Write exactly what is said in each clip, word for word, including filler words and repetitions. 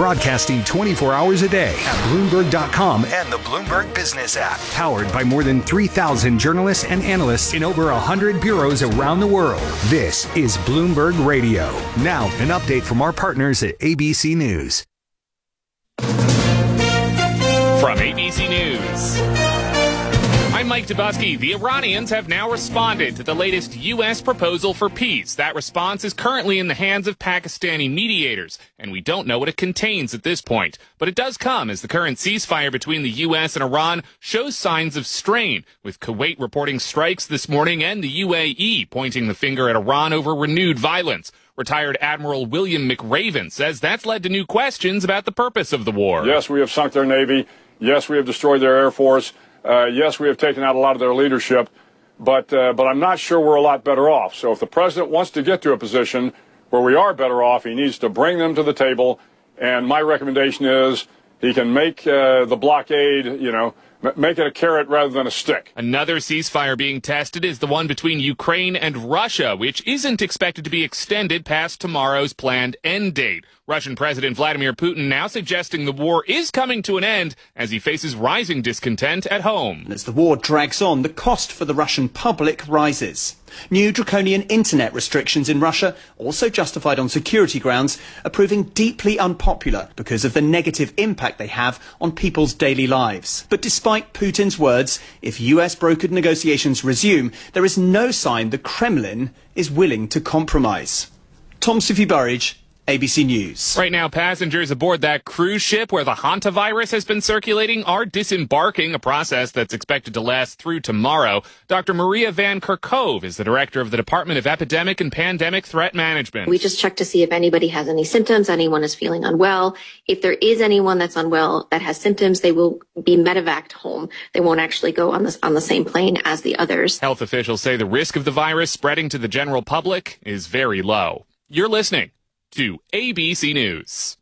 broadcasting twenty-four hours a day at Bloomberg dot com and the Bloomberg Business app. Powered by more than three thousand journalists and analysts in over one hundred bureaus around the world. This is Bloomberg Radio. Now, an update from our partners at A B C News. From A B C News, I'm Mike Dubusky. The Iranians have now responded to the latest U S proposal for peace. That response is currently in the hands of Pakistani mediators, and we don't know what it contains at this point. But it does come as the current ceasefire between the U S and Iran shows signs of strain, with Kuwait reporting strikes this morning and the U A E pointing the finger at Iran over renewed violence. Retired Admiral William McRaven says that's led to new questions about the purpose of the war. Yes, we have sunk their Navy. Yes, we have destroyed their Air Force. Uh, yes, we have taken out a lot of their leadership. But uh, but I'm not sure we're a lot better off. So if the president wants to get to a position where we are better off, he needs to bring them to the table. And my recommendation is he can make uh, the blockade, you know, make it a carrot rather than a stick. Another ceasefire being tested is the one between Ukraine and Russia, which isn't expected to be extended past tomorrow's planned end date. Russian President Vladimir Putin now suggesting the war is coming to an end as he faces rising discontent at home. As the war drags on, the cost for the Russian public rises. New draconian internet restrictions in Russia, also justified on security grounds, are proving deeply unpopular because of the negative impact they have on people's daily lives. But despite Putin's words, if U S-brokered negotiations resume, there is no sign the Kremlin is willing to compromise. Tom Sufi-Burridge, A B C News. Right now, passengers aboard that cruise ship where the hantavirus has been circulating are disembarking, a process that's expected to last through tomorrow. Doctor Maria Van Kerkhove is the director of the Department of Epidemic and Pandemic Threat Management. We just check to see if anybody has any symptoms, anyone is feeling unwell. If there is anyone that's unwell that has symptoms, they will be medevaced home. They won't actually go on the, on the same plane as the others. Health officials say the risk of the virus spreading to the general public is very low. You're listening to A B C News.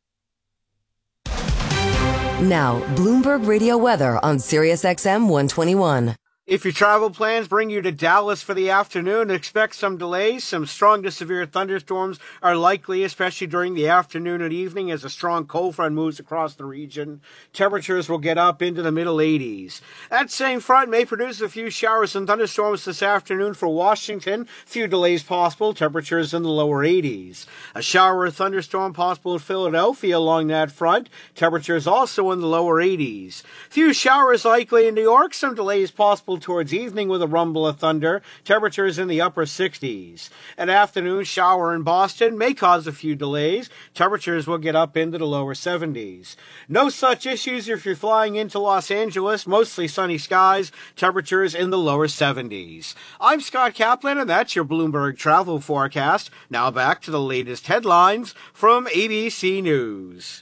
Now, Bloomberg Radio weather on Sirius X M one twenty-one. If your travel plans bring you to Dallas for the afternoon, expect some delays. Some strong to severe thunderstorms are likely, especially during the afternoon and evening as a strong cold front moves across the region. Temperatures will get up into the middle eighties. That same front may produce a few showers and thunderstorms this afternoon for Washington. Few delays possible. Temperatures in the lower eighties. A shower or thunderstorm possible in Philadelphia along that front. Temperatures also in the lower eighties. Few showers likely in New York. Some delays possible towards evening with a rumble of thunder. Temperatures in the upper sixties. An afternoon shower in Boston may cause a few delays. Temperatures will get up into the lower seventies. No such issues if you're flying into Los Angeles. Mostly sunny skies. Temperatures in the lower seventies. I'm Scott Kaplan, and that's your Bloomberg travel forecast. Now back to the latest headlines from A B C News.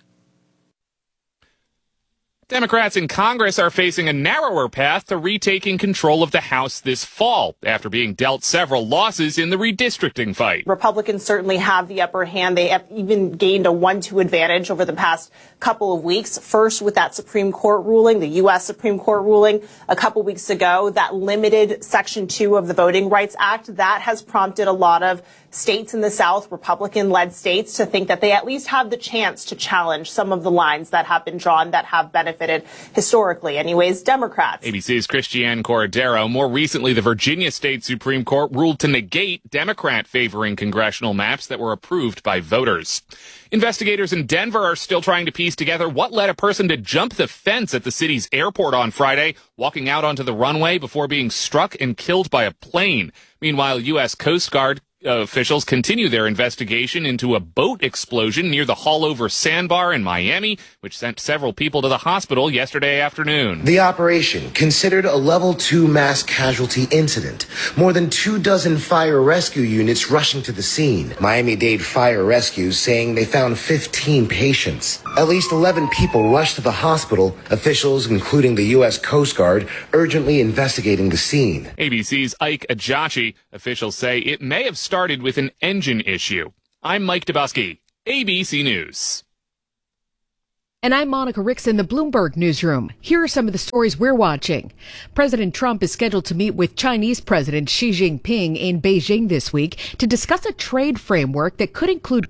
Democrats in Congress are facing a narrower path to retaking control of the House this fall after being dealt several losses in the redistricting fight. Republicans certainly have the upper hand. They have even gained a one two advantage over the past couple of weeks. First, with that Supreme Court ruling, the U S Supreme Court ruling a couple weeks ago that limited Section two of the Voting Rights Act. That has prompted a lot of states in the South, Republican-led states, to think that they at least have the chance to challenge some of the lines that have been drawn that have benefited historically, anyways, Democrats. A B C's Christiane Corradero. More recently, the Virginia State Supreme Court ruled to negate Democrat-favoring congressional maps that were approved by voters. Investigators in Denver are still trying to piece together what led a person to jump the fence at the city's airport on Friday, walking out onto the runway before being struck and killed by a plane. Meanwhile, U S Coast Guard Uh, officials continue their investigation into a boat explosion near the Hallover Sandbar in Miami, which sent several people to the hospital yesterday afternoon. The operation, considered a level two mass casualty incident, more than two dozen fire rescue units rushing to the scene. Miami-Dade Fire Rescue saying they found fifteen patients. At least eleven people rushed to the hospital, officials, including the U S Coast Guard, urgently investigating the scene. A B C's Ike Ajachi. Officials say it may have started with an engine issue. I'm Mike Dubusky, A B C News. And I'm Monica Ricks in the Bloomberg Newsroom. Here are some of the stories we're watching. President Trump is scheduled to meet with Chinese President Xi Jinping in Beijing this week to discuss a trade framework that could include